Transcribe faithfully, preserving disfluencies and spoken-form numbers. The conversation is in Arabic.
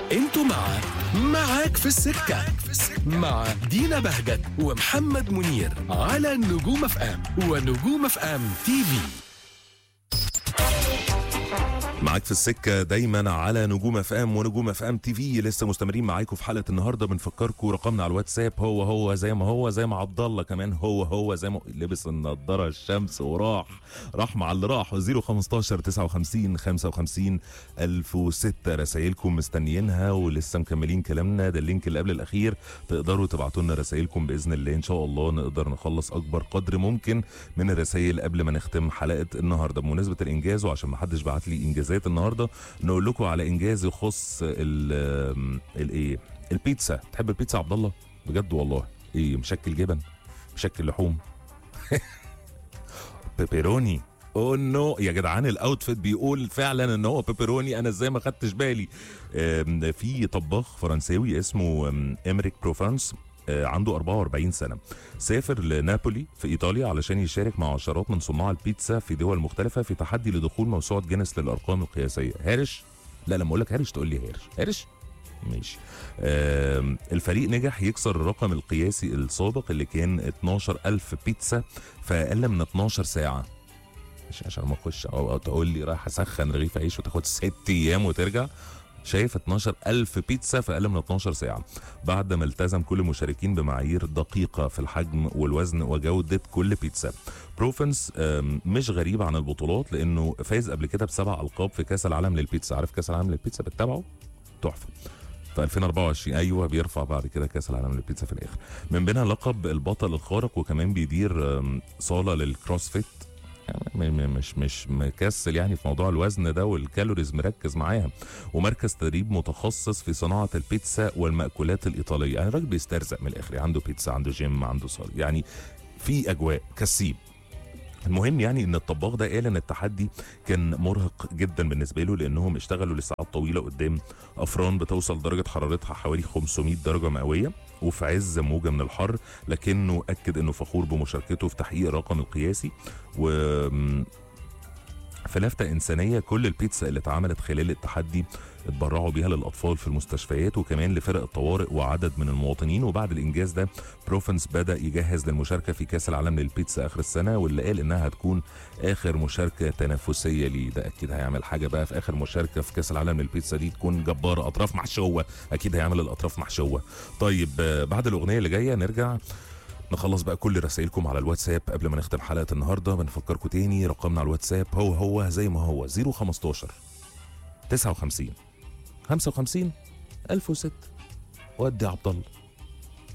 انتوا مع معاك في السكة مع دينا بهجت ومحمد منير على نجوم اف ام ونجوم اف ام تي في. معاك في السكة دايما على نجوم اف ام ونجوم اف ام تي في. لسه مستمرين معاكم في حلقة النهاردة. بنفكركم رقمنا على الواتساب هو هو زي ما هو زي ما عبد الله كمان هو هو زي ما لبس النضارة الشمس وراح راح مع اللي راح. صفر خمستاشر تسعة وخمسين خمسة وخمسين ألف وستة رسايلكم مستنيينها ولسه مكملين كلامنا. ده اللينك اللي قبل الاخير، تقدروا تبعتوا لنا رسايلكم باذن الله. ان شاء الله نقدر نخلص اكبر قدر ممكن من الرسايل قبل ما نختم حلقة النهاردة. بمناسبة الانجاز وعشان ما حدش بعت لي انجازات النهارده، نقول لكم على انجاز يخص ال الايه البيتزا. تحب البيتزا عبد الله؟ بجد والله. ايه، مشكل جبن، مشكل لحوم، بيبروني؟ اوه نو يا جدعان، الاوتفيت بيقول فعلا ان هو بيبروني. انا ازاي ما خدتش بالي؟ في طباخ فرنساوي اسمه امريك بروفانس، عنده أربعة وأربعين سنة، سافر لنابولي في إيطاليا علشان يشارك مع عشرات من صناع البيتزا في دول مختلفة في تحدي لدخول موسوعة جينيس للأرقام القياسية. هارش؟ لا لما أقول لك هارش تقول لي هارش. هارش؟ ماشي. الفريق نجح يكسر الرقم القياسي السابق اللي كان اتناشر ألف بيتزا في أقل من اتناشر ساعة. مش عشان ما اخش او تقول لي رايح اسخن رغيف عيش وتاخد ست ايام وترجع. شايف اتناشر ألف بيتزا في أقل من اتناشر ساعة بعد ما التزم كل المشاركين بمعايير دقيقة في الحجم والوزن وجودة كل بيتزا. بروفنس مش غريب عن البطولات لأنه فاز قبل كده بسبع ألقاب في كأس العالم للبيتزا. عارف كأس العالم للبيتزا بتتابعه؟ تحفة. في ألفين وأربعة وعشرين ايوه بيرفع بعد كده كاس العالم للبيتزا في الاخر، من بينها لقب البطل الخارق، وكمان بيدير صالة للكروسفيت. يعني مش مش مكسل يعني في موضوع الوزن ده والكالوريز، مركز معاها، ومركز تدريب متخصص في صناعه البيتزا والمأكولات الايطاليه. يعني الراجل بيسترزق من الاخر، عنده بيتزا، عنده جيم، عنده صالة، يعني في اجواء كسيب. المهم يعني ان الطباخ ده قال ان التحدي كان مرهق جدا بالنسبه له لانهم اشتغلوا لساعات طويله قدام افران بتوصل درجه حرارتها حوالي خمسمية درجه مئويه وفي عز موجه من الحر، لكنه اكد انه فخور بمشاركته في تحقيق الرقم القياسي. و في لفتة إنسانية، كل البيتزا اللي اتعملت خلال التحدي اتبرعوا بيها للأطفال في المستشفيات وكمان لفرق الطوارئ وعدد من المواطنين. وبعد الإنجاز ده بروفنس بدأ يجهز للمشاركة في كأس العالم للبيتزا آخر السنة، واللي قال إنها هتكون آخر مشاركة تنافسية ليه. ده أكيد هيعمل حاجة بقى في آخر مشاركة في كأس العالم للبيتزا دي تكون جبارة، أطراف محشوة، أكيد هيعمل الأطراف محشوة. طيب بعد الأغنية اللي جاية نرجع نخلص بقى كل رسائلكم على الواتساب قبل ما نختم حلقة النهاردة. بنفكركم تاني رقمنا على الواتساب هو هو زي ما هو صفر خمستاشر تسعة وخمسين خمسة وخمسين ألف وستة. ودي عبد الله.